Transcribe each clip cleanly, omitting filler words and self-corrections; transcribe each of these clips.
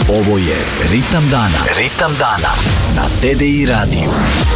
Ovo je Ritam dana. Ritam dana na TDI radiju.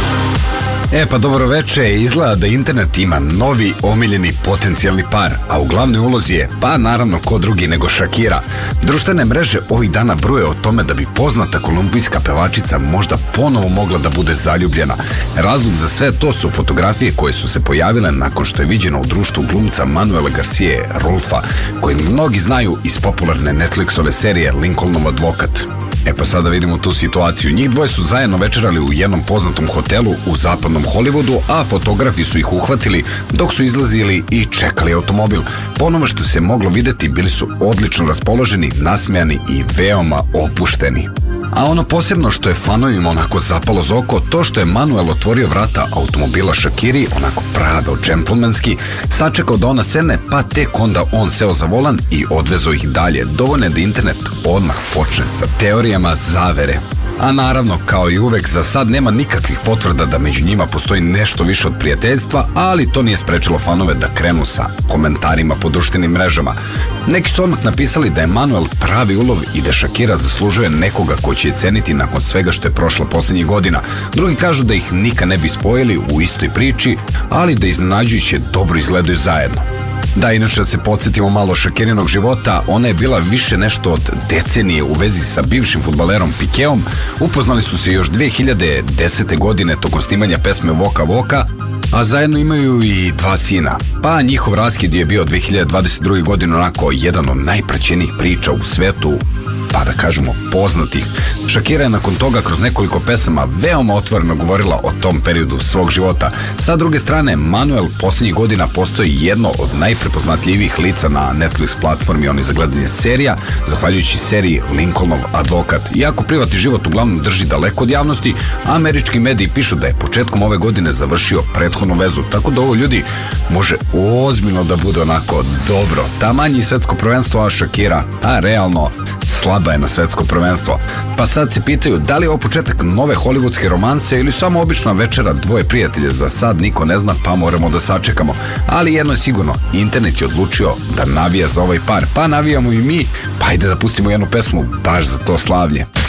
Pa dobro veče, izgleda da internet ima novi omiljeni potencijalni par, a u glavnoj ulozi je, pa naravno ko drugi nego Shakira. Društvene mreže ovih dana bruje o tome da bi poznata kolumbijska pevačica možda ponovo mogla da bude zaljubljena. Razlog za sve to su fotografije koje su se pojavile nakon što je viđeno u društvu glumca Manuela Garcije Rolfa, koji mnogi znaju iz popularne Netflixove serije Lincolnov advokat. Pa sada vidimo tu situaciju. Njih dvoje su zajedno večerali u jednom poznatom hotelu u zapadnom Hollywoodu, a fotografi su ih uhvatili dok su izlazili i čekali automobil. Po onome što se moglo videti, bili su odlično raspoloženi, nasmejani i veoma opušteni. A ono posebno što je fanovima onako zapalo za oko, to što je Manuel otvorio vrata automobila Shakiri, onako pravo džentlmenski, sačekao da ona sedne, pa tek onda on seo za volan i odvezao ih dalje. Dovoljno je da internet odmah počne sa teorijama zavere. A naravno, kao i uvek, za sad nema nikakvih potvrda da među njima postoji nešto više od prijateljstva, ali to nije sprečilo fanove da krenu sa komentarima po društvenim mrežama. Neki su odmah napisali da je Manuel pravi ulov i da Shakira zaslužuje nekoga ko će je ceniti nakon svega što je prošla poslednjih godina. Drugi kažu da ih nikad ne bi spojili u istoj priči, ali da iznenađujuće dobro izgledaju zajedno. Da, inače da se podsjetimo malo Shakirinog života, ona je bila više nešto od decenije u vezi sa bivšim fudbalerom Piqueom. Upoznali su se još 2010. godine tokom snimanja pesme Voka Voka, a zajedno imaju i dva sina. Pa njihov raskid je bio 2022. godine onako jedan od najpraćenijih priča u svetu, pa da kažemo poznatih. Shakira je nakon toga kroz nekoliko pesama veoma otvoreno govorila o tom periodu svog života. Sa druge strane, Manuel poslednjih godina postoji jedno od najprepoznatljivijih lica na Netflix platformi za gledanje serija, zahvaljujući seriji Lincolnov advokat. Iako privatni život uglavnom drži daleko od javnosti, američki mediji pišu da je početkom ove godine završio prethodnu vezu, tako da ovo ljudi može ozbiljno da bude onako dobro. Taman i svetsko prvenstvo, a Shakira, realno slaba je na svetsko prvenstvo. Pa sad se pitaju da li je ovo početak nove hollywoodske romanse ili samo obična večera dvoje prijatelja. Za sad niko ne zna, pa moramo da sačekamo. Ali jedno je sigurno, internet je odlučio da navija za ovaj par. Pa navijamo i mi, pa ajde da pustimo jednu pesmu baš za to slavlje.